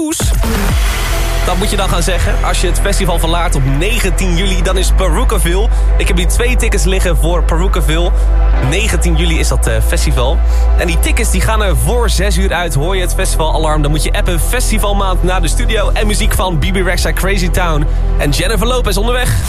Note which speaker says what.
Speaker 1: Poes. Dat moet je dan gaan zeggen. Als je het festival verlaat op 19 juli, dan is Peraukaville. Ik heb hier 2 tickets liggen voor Peraukaville. 19 juli is dat festival. En die tickets die gaan er voor 6 uur uit. Hoor je het festivalalarm, dan moet je appen Festivalmaand naar de studio. En muziek van Bibi Rexha, Crazy Town en Jennifer Lopez onderweg.